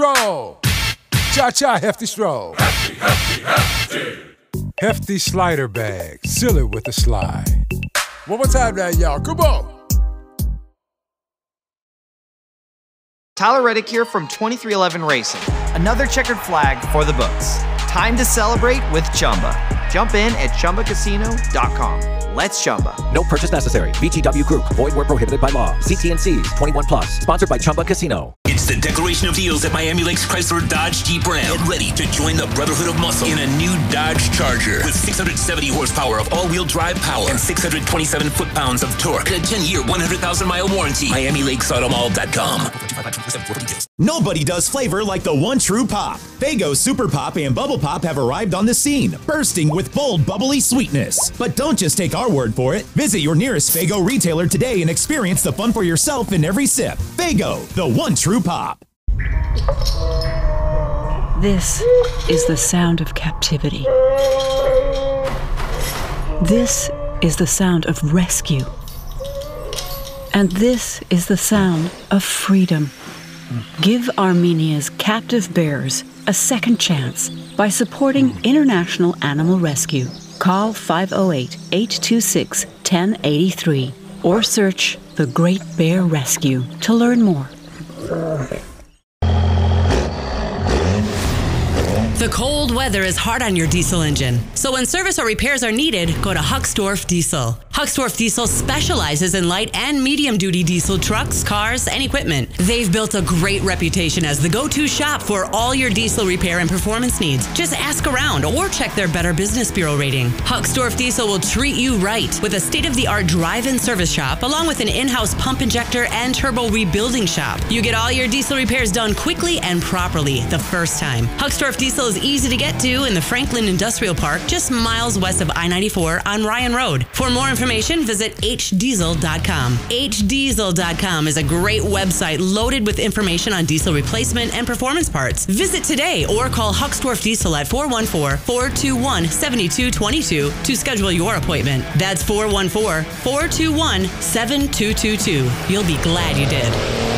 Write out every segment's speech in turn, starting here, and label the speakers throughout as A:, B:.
A: Roll. Cha-cha, hefty stroll.
B: Hefty, hefty, hefty.
A: Hefty slider bag. Seal it with a slide. One more time now, y'all. Come on.
C: Tyler Reddick here from 2311 Racing. Another checkered flag for the books. Time to celebrate with Chumba. Jump in at ChumbaCasino.com. Let's Chumba.
D: No purchase necessary. VGW Group. Void where prohibited by law. See T&Cs. 21 plus. Sponsored by Chumba Casino.
E: It's the declaration of deals at Miami Lakes Chrysler Dodge Jeep Ram. Get ready to join the Brotherhood of Muscle in a new Dodge Charger with 670 horsepower of all-wheel drive power and 627 foot-pounds of torque. A 10-year, 100,000-mile warranty. MiamiLakesAutomall.com.
F: Nobody does flavor like the one true pop. Faygo Super Pop and Bubble Pop have arrived on the scene, bursting with bold, bubbly sweetness. But don't just take our word for it. Visit your nearest Faygo retailer today and experience the fun for yourself in every sip. Faygo, the one true pop.
G: This is the sound of captivity. This is the sound of rescue. And this is the sound of freedom. Give Armenia's captive bears a second chance by supporting International Animal Rescue. Call 508-826-1083 or search The Great Bear Rescue to learn more.
H: The cold weather is hard on your diesel engine. So when service or repairs are needed, go to Hucksdorf Diesel. Hucksdorf Diesel specializes in light and medium-duty diesel trucks, cars, and equipment. They've built a great reputation as the go-to shop for all your diesel repair and performance needs. Just ask around or check their Better Business Bureau rating. Hucksdorf Diesel will treat you right with a state-of-the-art drive-in service shop along with an in-house pump injector and turbo rebuilding shop. You get all your diesel repairs done quickly and properly the first time. Hucksdorf Diesel is easy to get to in the Franklin Industrial Park, just miles west of I-94 on Ryan Road. For more information, visit hdiesel.com. hdiesel.com is a great website loaded with information on diesel replacement and performance parts. Visit today or call Hucksdorf Diesel at 414-421-7222 to schedule your appointment. That's 414-421-7222. You'll be glad you did.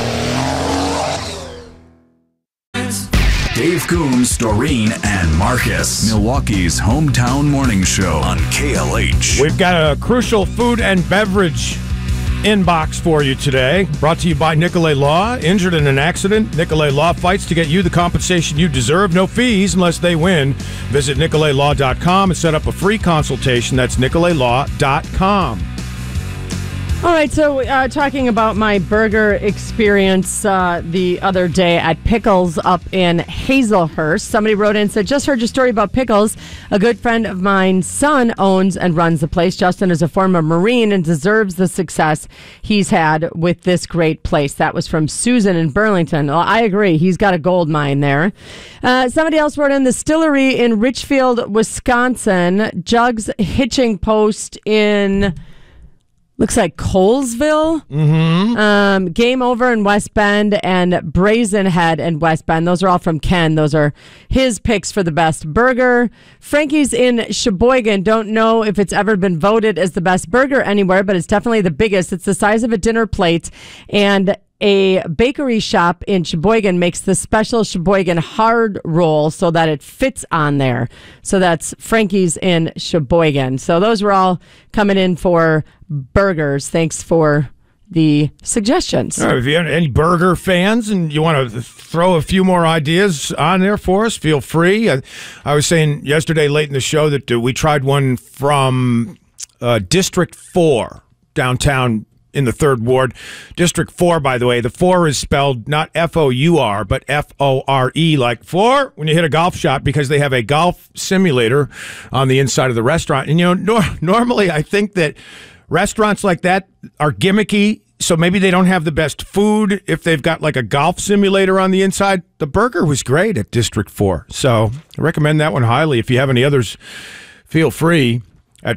I: Dave Coombs, Doreen, and Marcus. Milwaukee's hometown morning show on KLH.
J: We've got a crucial food and beverage inbox for you today. Brought to you by Nicolay Law. Injured in an accident, Nicolay Law fights to get you the compensation you deserve. No fees unless they win. Visit NicolayLaw.com and set up a free consultation. That's NicolayLaw.com.
K: All right, so talking about my burger experience the other day at Pickles up in Hazelhurst. Somebody wrote in and said, just heard your story about Pickles. A good friend of mine's son owns and runs the place. Justin is a former Marine and deserves the success he's had with this great place. That was from Susan in Burlington. Well, I agree. He's got a gold mine there. Somebody else wrote in the Distillery in Richfield, Wisconsin. Jug's hitching post in... looks like Colesville.
J: Mm-hmm.
K: Game Over in West Bend and Brazen Head in West Bend. Those are all from Ken. Those are his picks for the best burger. Frankie's in Sheboygan. Don't know if it's ever been voted as the best burger anywhere, but it's definitely the biggest. It's the size of a dinner plate. And a bakery shop in Sheboygan makes the special Sheboygan hard roll so that it fits on there. So that's Frankie's in Sheboygan. So those were all coming in for burgers. Thanks for the suggestions.
J: All right, if you have any burger fans and you want to throw a few more ideas on there for us, feel free. I was saying yesterday late in the show that we tried one from District 4 downtown in the 3rd Ward. District 4, by the way, the 4 is spelled not F-O-U-R, but F-O-R-E, like 4 when you hit a golf shot, because they have a golf simulator on the inside of the restaurant. And, you know, normally I think that restaurants like that are gimmicky, so maybe they don't have the best food if they've got like a golf simulator on the inside. The burger was great at District 4, so I recommend that one highly. If you have any others, feel free at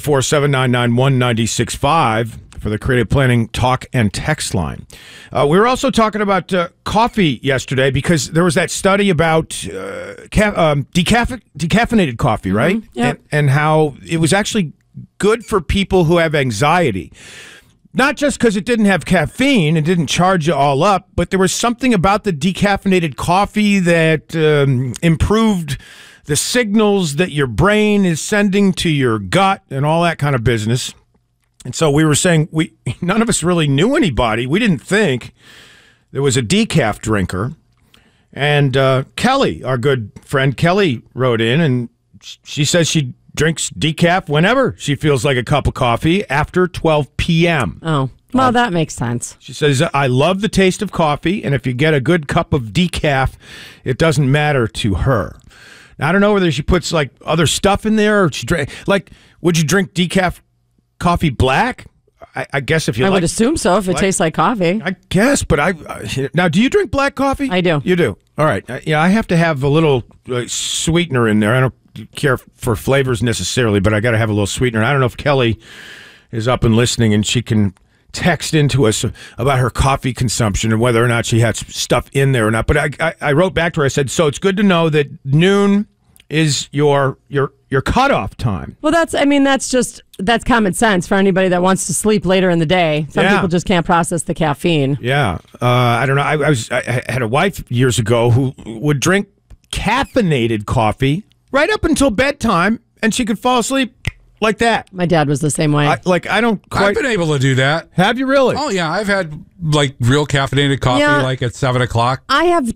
J: 414-799-1965 for the Creative Planning Talk and Text line. We were also talking about coffee yesterday because there was that study about decaffeinated coffee, right?
K: Yep.
J: And how it was actually good for people who have anxiety. Not just because it didn't have caffeine, it didn't charge you all up, but there was something about the decaffeinated coffee that improved the signals that your brain is sending to your gut and all that kind of business. And so we were saying none of us really knew anybody. We didn't think there was a decaf drinker. And Kelly, our good friend Kelly, wrote in, and she says she drinks decaf whenever she feels like a cup of coffee after 12 p.m.
K: Oh, well, that makes sense.
J: She says, I love the taste of coffee, and if you get a good cup of decaf, it doesn't matter to her. Now, I don't know whether she puts, like, other stuff in there, or would you drink decaf coffee black? I guess if you
K: I would assume so if it tastes like coffee.
J: I guess, but now, do you drink black coffee?
K: I do.
J: You do? All right. I have to have a little sweetener in there. I don't care for flavors necessarily, but I got to have a little sweetener. I don't know if Kelly is up and listening, and she can text into us about her coffee consumption and whether or not she had stuff in there or not. But I wrote back to her. I said, so it's good to know that noon is your cutoff time.
K: Well, that's common sense for anybody that wants to sleep later in the day. Some people just can't process the caffeine.
J: Yeah. I don't know. I had a wife years ago who would drink caffeinated coffee right up until bedtime, and she could fall asleep like that.
K: My dad was the same way.
A: I've been able to do that.
J: Have you really?
A: Oh, yeah. I've had, like, real caffeinated coffee, like, at 7 o'clock.
K: I have